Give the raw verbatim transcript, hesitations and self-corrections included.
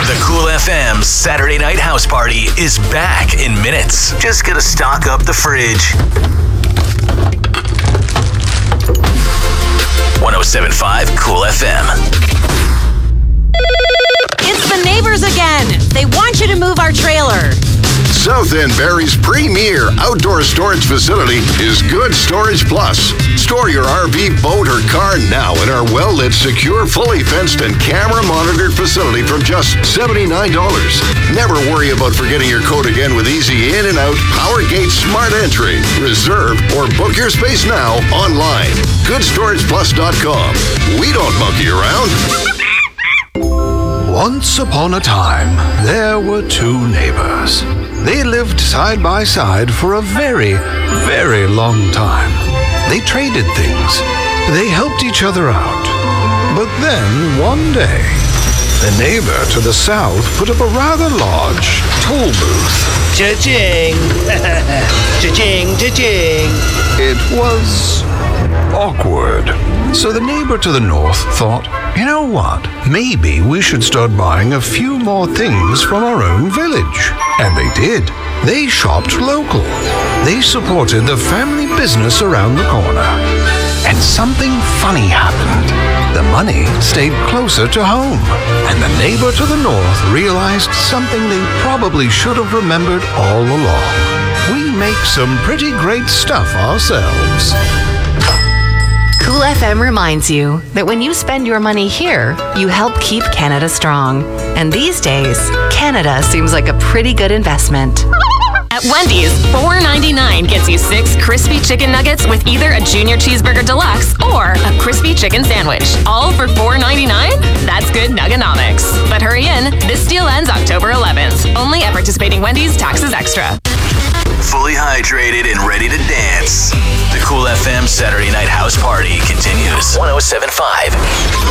The Cool F M Saturday Night House Party is back in minutes. Just gotta stock up the fridge. one oh seven point five Cool F M. It's the neighbors again. They want you to move our trailer. South End Barrie's premier outdoor storage facility is Good Storage Plus. Store your R V, boat, or car now in our well-lit, secure, fully fenced, and camera-monitored facility from just seventy-nine dollars. Never worry about forgetting your code again with easy in and out PowerGate Smart Entry. Reserve or book your space now online. good storage plus dot com. We don't monkey around. Once upon a time, there were two neighbors. They lived side by side for a very, very long time. They traded things. They helped each other out. But then, one day, the neighbor to the south put up a rather large toll booth. Cha-ching! Cha-ching, cha-ching! It was awkward. So the neighbor to the north thought, you know what? Maybe we should start buying a few more things from our own village. And they did. They shopped local. They supported the family business around the corner. And something funny happened. The money stayed closer to home. And the neighbor to the north realized something they probably should have remembered all along. We make some pretty great stuff ourselves. Cool F M reminds you that when you spend your money here, you help keep Canada strong. And these days, Canada seems like a pretty good investment. At Wendy's, four ninety-nine gets you six crispy chicken nuggets with either a junior cheeseburger deluxe or a crispy chicken sandwich. All for four ninety-nine? That's good nuggonomics. But hurry in, this deal ends October eleventh. Only at participating Wendy's, taxes extra. Fully hydrated and ready to dance. The Cool F M Saturday Night House Party continues. one oh seven point five